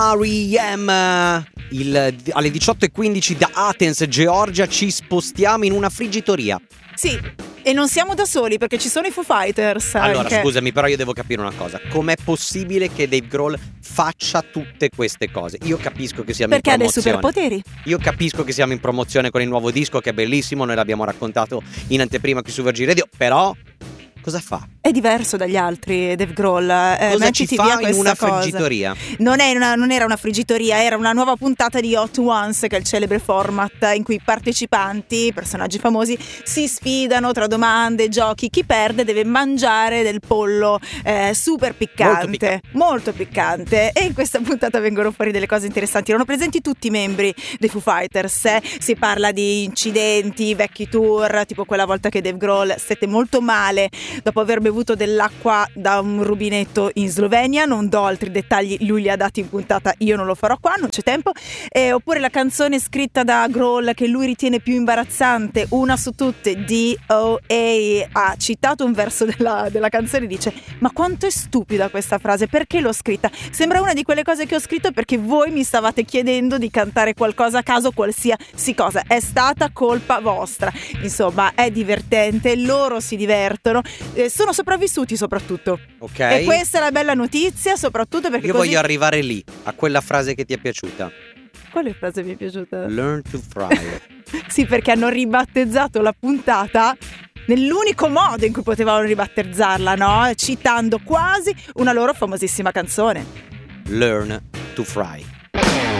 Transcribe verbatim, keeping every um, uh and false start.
R E M il, alle diciotto e quindici da Athens, Georgia, ci spostiamo in una friggitoria. Sì, e non siamo da soli perché ci sono i Foo Fighters anche. Allora scusami, però io devo capire una cosa: com'è possibile che Dave Grohl faccia tutte queste cose? Io capisco che siamo perché in promozione, ha dei superpoteri. Io capisco che siamo in promozione con il nuovo disco, che è bellissimo, noi l'abbiamo raccontato in anteprima qui su Virgin Radio, però cosa fa? È diverso dagli altri, Dave Grohl. Eh, cosa ci fa in una cosa. friggitoria? Non, è una, non era una friggitoria, era una nuova puntata di Hot Ones, che è il celebre format in cui i partecipanti, personaggi famosi, si sfidano tra domande, giochi. Chi perde deve mangiare del pollo eh, super piccante, molto piccante. molto piccante. E in questa puntata vengono fuori delle cose interessanti. Erano presenti tutti i membri dei Foo Fighters. Eh. Si parla di incidenti, vecchi tour, tipo quella volta che Dave Grohl stette molto male dopo aver bevuto dell'acqua da un rubinetto in Slovenia. Non do altri dettagli, lui li ha dati in puntata, io non lo farò qua, non c'è tempo. Eh, oppure la canzone scritta da Grohl che lui ritiene più imbarazzante, una su tutte, D O A, ha citato un verso della, della canzone e dice: ma quanto è stupida questa frase, perché l'ho scritta? Sembra una di quelle cose che ho scritto perché voi mi stavate chiedendo di cantare qualcosa a caso, qualsiasi cosa, è stata colpa vostra. Insomma, è divertente, loro si divertono, eh, sono sopravvissuti soprattutto. Ok. E questa è la bella notizia, soprattutto perché io così... voglio arrivare lì, a quella frase che ti è piaciuta. Quale frase mi è piaciuta? Learn to fry. Sì, perché hanno ribattezzato la puntata nell'unico modo in cui potevano ribattezzarla, no? Citando quasi una loro famosissima canzone. Learn to fry.